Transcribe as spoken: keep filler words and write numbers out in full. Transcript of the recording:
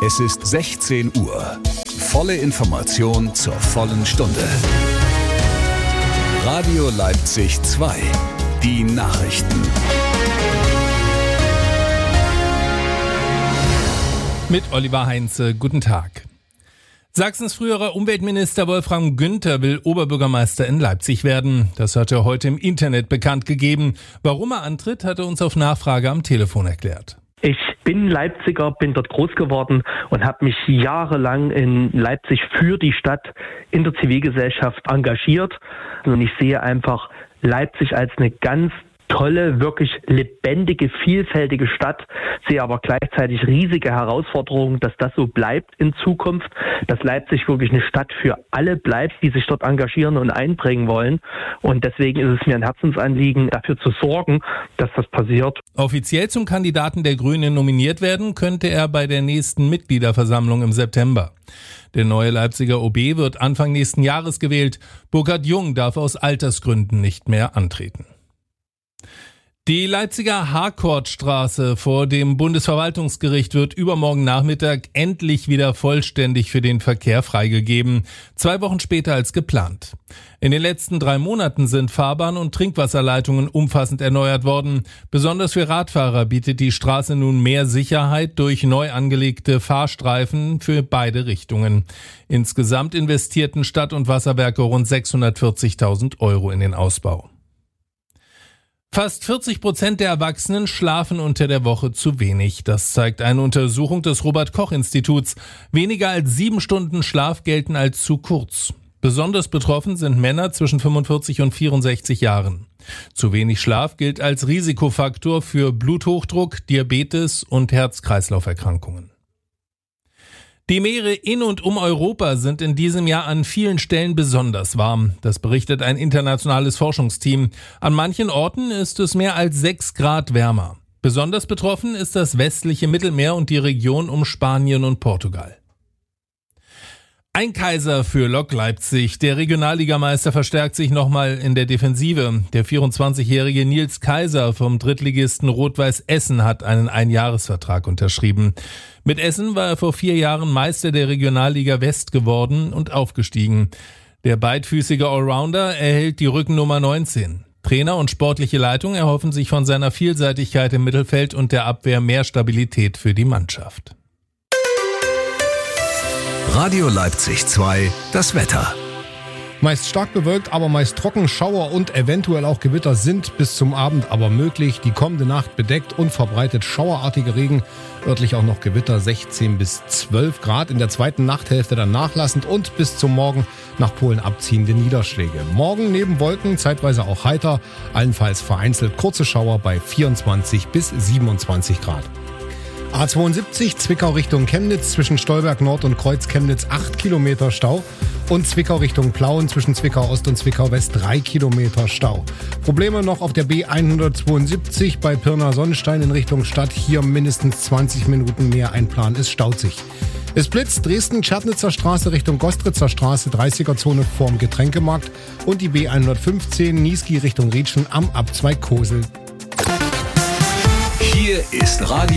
Es ist sechzehn Uhr. Volle Information zur vollen Stunde. Radio Leipzig zwei. Die Nachrichten. Mit Oliver Heinze. Guten Tag. Sachsens früherer Umweltminister Wolfram Günther will Oberbürgermeister in Leipzig werden. Das hat er heute im Internet bekannt gegeben. Warum er antritt, hat er uns auf Nachfrage am Telefon erklärt. Ich bin Leipziger, bin dort groß geworden und habe mich jahrelang in Leipzig für die Stadt in der Zivilgesellschaft engagiert. Und ich sehe einfach Leipzig als eine ganz tolle, wirklich lebendige, vielfältige Stadt, sehe aber gleichzeitig riesige Herausforderungen, dass das so bleibt in Zukunft, dass Leipzig wirklich eine Stadt für alle bleibt, die sich dort engagieren und einbringen wollen. Und deswegen ist es mir ein Herzensanliegen, dafür zu sorgen, dass das passiert. Offiziell zum Kandidaten der Grünen nominiert werden könnte er bei der nächsten Mitgliederversammlung im September. Der neue Leipziger O B wird Anfang nächsten Jahres gewählt. Burkhard Jung darf aus Altersgründen nicht mehr antreten. Die Leipziger Harkortstraße vor dem Bundesverwaltungsgericht wird übermorgen Nachmittag endlich wieder vollständig für den Verkehr freigegeben. Zwei Wochen später als geplant. In den letzten drei Monaten sind Fahrbahn- und Trinkwasserleitungen umfassend erneuert worden. Besonders für Radfahrer bietet die Straße nun mehr Sicherheit durch neu angelegte Fahrstreifen für beide Richtungen. Insgesamt investierten Stadt- und Wasserwerke rund sechshundertvierzigtausend Euro in den Ausbau. Fast vierzig Prozent der Erwachsenen schlafen unter der Woche zu wenig. Das zeigt eine Untersuchung des Robert-Koch-Instituts. Weniger als sieben Stunden Schlaf gelten als zu kurz. Besonders betroffen sind Männer zwischen fünfundvierzig und vierundsechzig Jahren. Zu wenig Schlaf gilt als Risikofaktor für Bluthochdruck, Diabetes und Herz-Kreislauf-Erkrankungen. Die Meere in und um Europa sind in diesem Jahr an vielen Stellen besonders warm. Das berichtet ein internationales Forschungsteam. An manchen Orten ist es mehr als sechs Grad wärmer. Besonders betroffen ist das westliche Mittelmeer und die Region um Spanien und Portugal. Ein Kaiser für Lok Leipzig. Der Regionalligameister verstärkt sich nochmal in der Defensive. Der vierundzwanzigjährige Nils Kaiser vom Drittligisten Rot-Weiß Essen hat einen Einjahresvertrag unterschrieben. Mit Essen war er vor vier Jahren Meister der Regionalliga West geworden und aufgestiegen. Der beidfüßige Allrounder erhält die Rückennummer neunzehn. Trainer und sportliche Leitung erhoffen sich von seiner Vielseitigkeit im Mittelfeld und der Abwehr mehr Stabilität für die Mannschaft. Radio Leipzig zwei, das Wetter. Meist stark bewölkt, aber meist trocken. Schauer und eventuell auch Gewitter sind bis zum Abend aber möglich. Die kommende Nacht bedeckt und verbreitet schauerartige Regen. Örtlich auch noch Gewitter, sechzehn bis zwölf Grad. In der zweiten Nachthälfte dann nachlassend und bis zum Morgen nach Polen abziehende Niederschläge. Morgen neben Wolken zeitweise auch heiter, allenfalls vereinzelt kurze Schauer bei vierundzwanzig bis siebenundzwanzig Grad. A zweiundsiebzig Zwickau Richtung Chemnitz zwischen Stolberg Nord und Kreuz Chemnitz acht Kilometer Stau und Zwickau Richtung Plauen zwischen Zwickau Ost und Zwickau West drei Kilometer Stau. Probleme noch auf der B hundertzweiundsiebzig bei Pirna-Sonnenstein in Richtung Stadt. Hier mindestens zwanzig Minuten mehr einplanen, es staut sich. Es blitzt Dresden-Schärtnitzer Straße Richtung Gostritzer Straße, dreißiger-Zone vorm Getränkemarkt und die B hundertfünfzehn Niesky Richtung Rietschen am Abzweig Kosel. Hier ist Radio